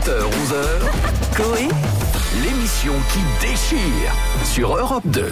7h-11h, Coé, l'émission qui déchire sur Europe 2.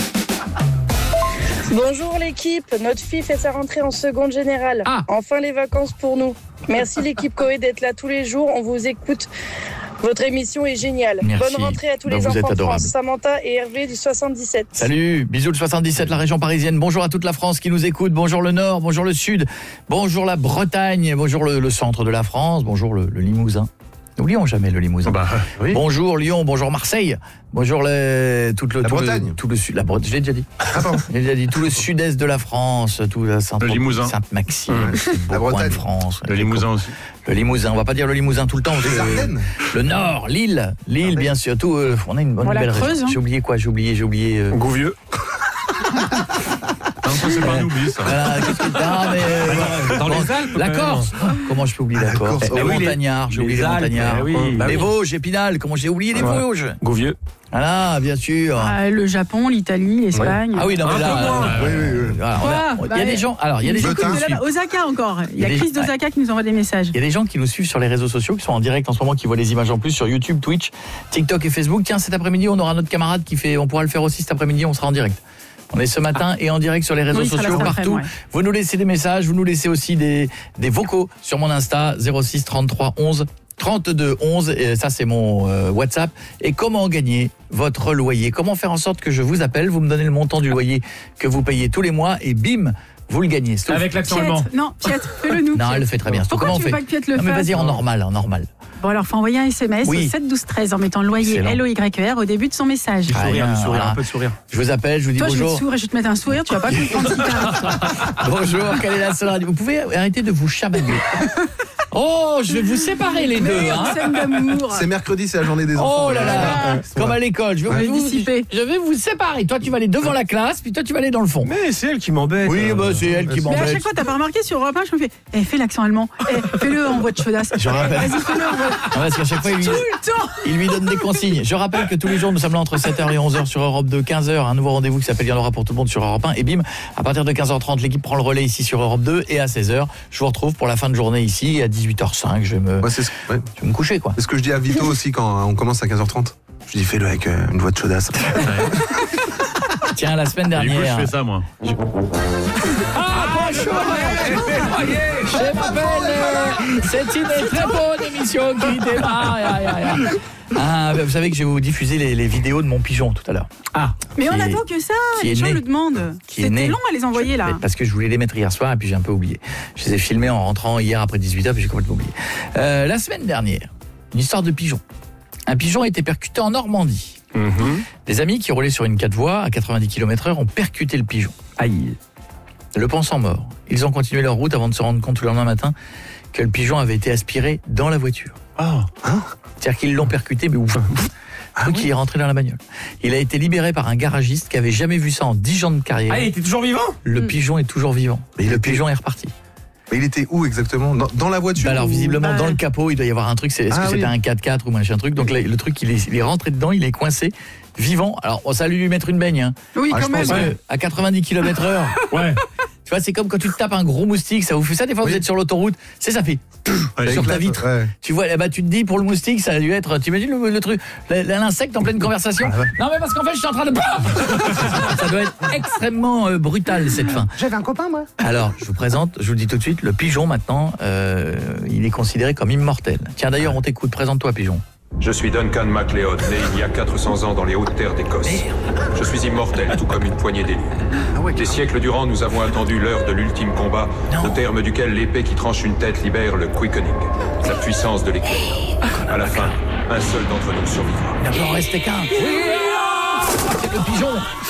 Bonjour l'équipe, notre fille fait sa rentrée en seconde générale. Enfin les vacances pour nous. Merci l'équipe Coé d'être là tous les jours, on vous écoute. Votre émission est géniale. Merci. Bonne rentrée à tous les enfants de France. Samantha et Hervé du 77. Salut, bisous le 77, la région parisienne. Bonjour à toute la France qui nous écoute. Bonjour le Nord, bonjour le Sud, bonjour la Bretagne, bonjour le centre de la France, bonjour le Limousin. N'oublions jamais le Limousin. Oui. Bonjour Lyon, bonjour Marseille, bonjour Bretagne. tout le sud. Je l'ai déjà dit. J'ai déjà dit tout le sud-est de la France, tout la Limousin. Sainte-Maxime, La beau coin Bretagne. de France. Le Limousin aussi. Le Limousin, on va pas dire le Limousin tout le temps. Les Ardennes. Le Nord, Lille, bien sûr. Tout, on a une bonne belle Creuse, région. hein. J'ai oublié quoi J'ai oublié. Gouvieux. Non, ça c'est pas un oubli ça. Voilà, qu'est-ce que t'as Dans les Alpes, la quand même. Corse. Comment je peux oublier la Corse? Corse, Les oui, montagnards, j'ai oublié les Alpes, montagnards. oui, Les Vosges, Épinal, comment j'ai oublié les Vosges? Gouvieux. Voilà, bien sûr. Le Japon, l'Italie, l'Espagne. Ah oui, non mais là, il y a des gens, alors il y a des gens qui nous suivent. Osaka encore. Il y a Il y a Chris des- d'Osaka qui nous envoie des messages. Il y a des gens qui nous suivent sur les réseaux sociaux, qui sont en direct en ce moment, qui voient les images en plus sur YouTube, Twitch, TikTok et Facebook. Tiens, cet après-midi, on aura notre camarade qui fait, on pourra le faire aussi cet après-midi, on sera en direct. On est ce matin et en direct sur les réseaux Oui, ça va sociaux cet partout. après-midi, Vous nous laissez des messages, vous nous laissez aussi des vocaux sur mon Insta 06 33 11 32 11 et ça c'est mon WhatsApp. Et comment gagner votre loyer? Comment faire en sorte que je vous appelle, vous me donnez le montant du loyer que vous payez tous les mois et bim, vous le gagnez. Stouff. Avec l'accent allemand. Pietre, fais-le nous. Non, elle le fait très bien. Stouff. Pourquoi Comment on tu veux fait? pas que Pietre le Non mais fasse vas-y en normal. Bon alors, faut envoyer un SMS Oui. au 7 12 13 en mettant le loyer Excellent. LOYER au début de son message. Rien, voilà. Un peu de sourire. Je vous appelle, je vous dis Toi, je vais te bonjour. sourire, je vais te mettre un sourire, tu vas pas comprendre ce qui t'arrive. Bonjour, quelle est la seule radio? Vous pouvez arrêter de vous chamailler. Oh, je vais vous séparer les deux. Hein. Scène d'amour. C'est mercredi, c'est la journée des enfants. Oh là là, comme à l'école. Je vais vous séparer. Toi, tu vas aller devant la classe, puis toi, tu vas aller dans le fond. Mais c'est elle qui m'embête. Oui, bah, c'est elle qui Mais à m'embête. chaque fois, t'as pas remarqué sur Europe 1, je me fais fais l'accent allemand. Fais-le en voix de chaudasse. Je rappelle. Vas-y, fais-le en voix. Non, parce qu'à chaque fois, Tout le temps. il lui donne des consignes. Je rappelle que tous les jours, nous sommes là entre 7h et 11h sur Europe 2, 15h, un nouveau rendez-vous qui s'appelle Il y en aura pour tout le monde sur Europe 1. Et bim, à partir de 15h30, l'équipe prend le relais ici sur Europe 2. Et à 16h, je vous retrouve pour la fin de journée ici. Et à 18h05, je vais me coucher, quoi. C'est ce que je dis à Vito aussi quand on commence à 15h30. Je dis fais-le avec une voix de chaudasse. Tiens, la semaine Du coup, dernière... je fais ça moi. Bonjour, je m'appelle. C'est une très bonne émission qui démarre. Vous savez que je vais vous diffuser les vidéos de mon pigeon tout à l'heure. Mais on Qui est- attend que ça, qui est les gens né. le demandent. Qui est né. C'était long à les envoyer là. Parce que je voulais les mettre hier soir et puis j'ai un peu oublié. Je les ai filmés en rentrant hier après 18h puis j'ai complètement oublié. La semaine dernière, une histoire de pigeon. Un pigeon a été percuté en Normandie. Des amis qui roulaient sur une 4 voies à 90 km/h ont percuté le pigeon. Aïe. Le pensant mort, ils ont continué leur route avant de se rendre compte le lendemain matin que le pigeon avait été aspiré dans la voiture. C'est-à-dire qu'ils l'ont percuté, mais ouf. Qui est rentré dans la bagnole. Il a été libéré par un garagiste qui avait jamais vu ça en 10 ans de carrière. il était toujours vivant? Le pigeon est toujours vivant. Mais Le pigeon est reparti. Mais il était où exactement? Dans la voiture? Alors ou- visiblement dans le capot, il doit y avoir un truc. Est-ce que c'était un 4x4 ou machin truc? Donc là, le truc, il est rentré dedans, il est coincé, vivant. Alors ça a dû lui mettre une baigne. Hein. Oui, Ah, quand je même. pense, Parce que à 90 km/h, Ouais. tu vois, c'est comme quand tu te tapes un gros moustique. Ça vous fait ça des fois? Vous êtes sur l'autoroute, sur ta éclate, vitre. ouais. Tu vois, tu te dis pour le moustique, ça a dû être. Tu imagines le truc, l'insecte en pleine conversation. Non mais parce qu'en fait, je suis en train de. Ça doit être extrêmement brutal cette fin. J'avais un copain, moi. Alors, je vous présente, je vous le dis tout de suite, le pigeon maintenant, il est considéré comme immortel. Tiens, d'ailleurs, on t'écoute. Présente-toi, pigeon. Je suis Duncan MacLeod, né il y a 400 ans dans les hautes terres d'Écosse. Je suis immortel, tout comme une poignée d'élus. Des siècles durant, nous avons attendu l'heure de l'ultime combat, au terme duquel l'épée qui tranche une tête libère le quickening, la puissance de l'éclair. À la fin, un seul d'entre nous survivra. Il n'en peut en rester qu'un. C'est le pigeon.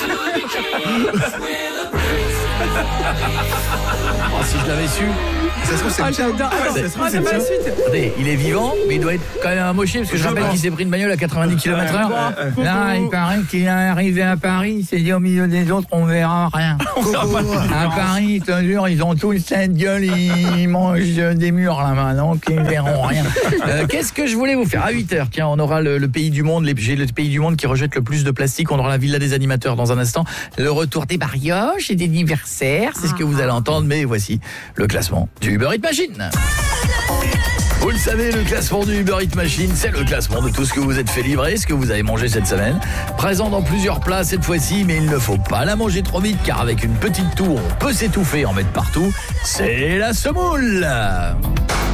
Oh, si je l'avais su. Ça se trouve, c'est le tien. J'adore. Attends, la suite. Attendez, il est vivant, mais il doit être quand même amoché, parce que je rappelle qu'il s'est pris une bagnole à 90 km/h. Là, il paraît qu'il est arrivé à Paris, il s'est dit au milieu des autres, on verra rien. À Paris, je te jure, ils ont tous cette gueule, ils mangent des murs là-bas, donc ils ne verront rien. Qu'est-ce que je voulais vous faire? À 8h, tiens, on aura le pays du monde, j'ai le pays du monde qui rejette le plus de plastique, on aura la villa des animateurs dans un instant, le retour des barioches et des anniversaires, c'est ce que vous allez entendre, mais voici le classement du Uber Eats Machine. Vous le savez, le classement du Uber Eats Machine, c'est le classement de tout ce que vous êtes fait livrer, ce que vous avez mangé cette semaine. Présent dans plusieurs plats cette fois-ci, mais il ne faut pas la manger trop vite, car avec une petite toux, on peut s'étouffer et en mettre partout. C'est la semoule.